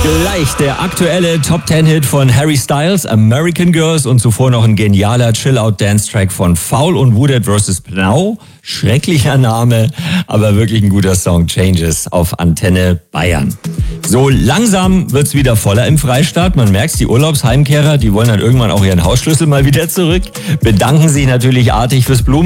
Gleich der aktuelle Top-10-Hit von Harry Styles, American Girls, und zuvor noch ein genialer Chill-Out-Dance-Track von Foul und Woodhead vs. Pnau. Schrecklicher Name, aber wirklich ein guter Song. Changes auf Antenne Bayern. So langsam wird's wieder voller im Freistaat. Man merkt's, die Urlaubsheimkehrer, die wollen dann irgendwann auch ihren Hausschlüssel mal wieder zurück. Bedanken sich natürlich artig fürs Blumen.